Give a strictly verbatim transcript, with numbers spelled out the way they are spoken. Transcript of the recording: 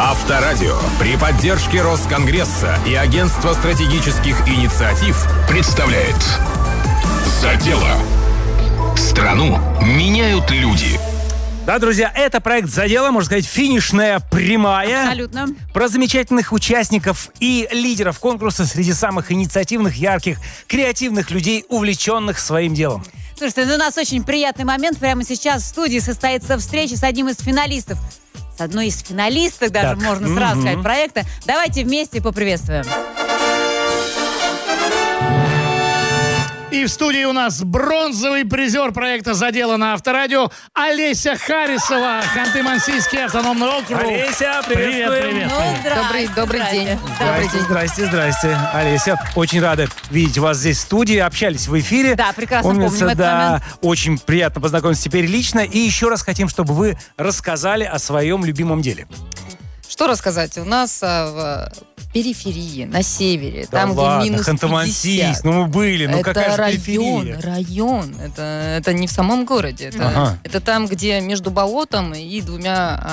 Авторадио при поддержке Росконгресса и Агентства стратегических инициатив представляет «За дело». Страну меняют люди. Да, друзья, это проект «За дело», можно сказать, финишная прямая. Абсолютно. Про замечательных участников и лидеров конкурса среди самых инициативных, ярких, креативных людей, увлеченных своим делом. Слушайте, ну, у нас очень приятный момент. Прямо сейчас в студии состоится встреча с одним из финалистов. С одной из финалисток даже, Так. можно сразу Мгм. сказать, проекта. Давайте вместе поприветствуем. И в студии у нас бронзовый призер проекта «За дело» на Авторадио Олеся Харисова, Ханты-Мансийский автономный округ. Олеся, приветствуем. Привет, привет, Ну, привет. здрасте, Добрый- добрый здрасте. день. Да. Здрасте, здрасте, здрасте. Олеся, очень рада видеть вас здесь в студии. Общались в эфире. Да, прекрасно Умница, помним этот да. момент. Очень приятно познакомиться теперь лично. И еще раз хотим, чтобы вы рассказали о своем любимом деле. Что рассказать? У нас а, в периферии, на севере, Да там, ладно, где минус Ханты-Мансийск, пятьдесят. ну мы были, ну Это какая же район, периферия. район. Это, это не в самом городе. Это, Ага. это там, где между болотом и двумя